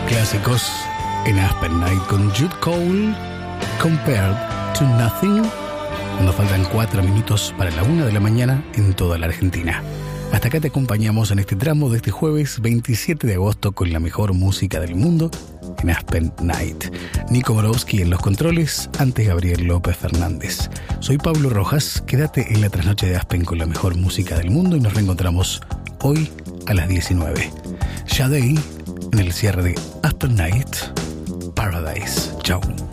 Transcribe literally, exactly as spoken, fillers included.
Clásicos en Aspen Night con Jude Cole, Compared to Nothing, cuando faltan cuatro minutos para la una de la mañana en toda la Argentina. Hasta acá te acompañamos en este tramo de este jueves veintisiete de agosto con la mejor música del mundo en Aspen Night. Nico Borowski en los controles, antes Gabriel López Fernández. Soy Pablo Rojas, quédate en la trasnoche de Aspen con la mejor música del mundo y nos reencontramos hoy a las diecinueve. Sade en el cierre de Aspen Night Paradise. Chau.